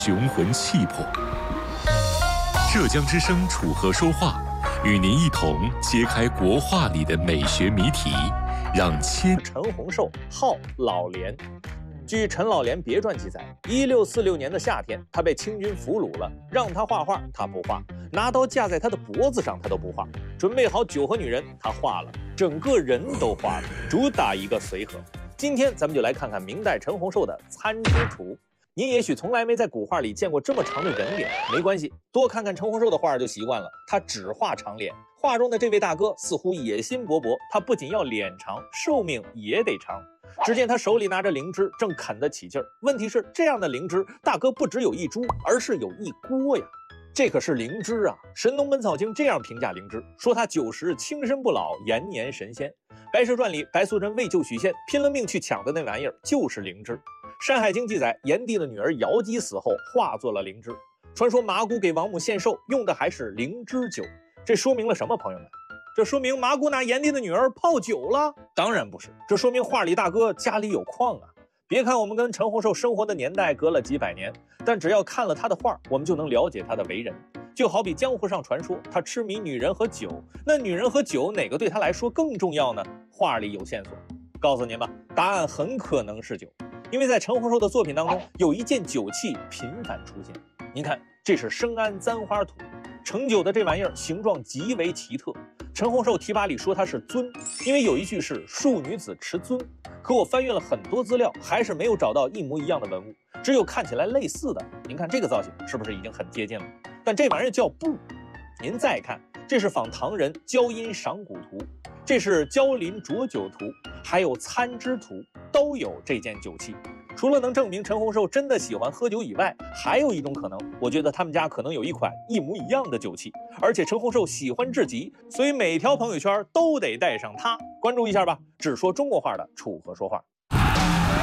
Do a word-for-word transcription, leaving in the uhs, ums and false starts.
雄浑气魄。浙江之声楚河说话，与您一同揭开国画里的美学谜题，让千陈洪寿号老莲。据陈老莲别传记载，一六四六年的夏天，他被清军俘虏了，让他画画，他不画；拿刀架在他的脖子上，他都不画。准备好酒和女人，他画了，整个人都画了，主打一个随和。今天咱们就来看看明代陈洪寿的参知图。您也许从来没在古画里见过这么长的人脸，没关系，多看看陈洪寿的画就习惯了。他只画长脸，画中的这位大哥似乎野心勃勃，他不仅要脸长，寿命也得长。只见他手里拿着灵芝，正啃得起劲儿。问题是，这样的灵芝，大哥不只有一株，而是有一锅呀！这可是灵芝啊！《神农本草经》这样评价灵芝，说它九十轻身不老，延年神仙。《白蛇传》里，白素贞为救许仙，拼了命去抢的那玩意儿就是灵芝。《山海经》记载，炎帝的女儿瑶姬死后化作了灵芝。传说麻姑给王母献寿用的还是灵芝酒，这说明了什么？朋友们，这说明麻姑拿炎帝的女儿泡酒了？当然不是，这说明画里大哥家里有矿啊！别看我们跟陈洪寿生活的年代隔了几百年，但只要看了他的画，我们就能了解他的为人。就好比江湖上传说他痴迷女人和酒，那女人和酒哪个对他来说更重要呢？画里有线索，告诉您吧，答案很可能是酒，因为在陈洪寿的作品当中，有一件酒器频繁出现。您看，这是生安簪花图，盛酒的这玩意儿形状极为奇特。陈洪寿题跋里说它是尊，因为有一句是庶女子持尊，可我翻阅了很多资料，还是没有找到一模一样的文物，只有看起来类似的。您看这个造型是不是已经很接近了？但这玩意儿叫布。您再看，这是仿唐人焦阴赏古图，这是焦林浊酒图，还有参知图，都有这件酒器。除了能证明陈洪寿真的喜欢喝酒以外，还有一种可能，我觉得他们家可能有一款一模一样的酒器，而且陈洪寿喜欢至极，所以每条朋友圈都得带上它。关注一下吧，只说中国画的楚河说话。